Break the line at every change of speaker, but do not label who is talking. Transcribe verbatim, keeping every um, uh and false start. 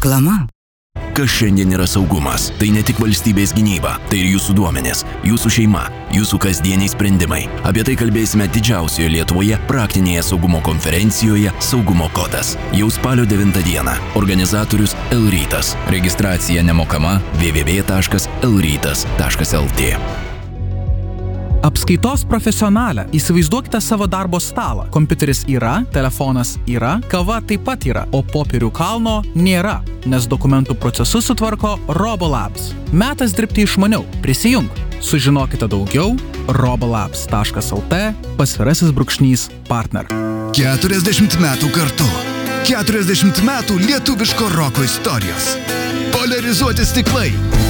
Reklama.
Kas šiandien yra saugumas? Tai ne tik valstybės gynyba, tai ir jūsų duomenės, jūsų šeima, jūsų kasdieniai sprendimai. Apie tai kalbėsime didžiausioje Lietuvoje praktinėje saugumo konferencijoje Saugumo kodas. Jau spalio devintą dieną. Organizatorius L-rytas. Registracija nemokama w w w taškas l rytas taškas l t.
Apskaitos profesionalė. Įsivaizduokite savo darbo stalą. Kompiuteris yra, telefonas yra, kava taip pat yra, o popierių kalno nėra, nes dokumentų procesus sutvarko Robolabs. Metas dirbti išmaniau. Prisijung. Sužinokite daugiau robolabs taškas l t pasvirasis brūkšnys partner.
keturiasdešimt metų kartu. keturiasdešimt metų lietuviško roko istorijos. Poliarizuoti stiklai.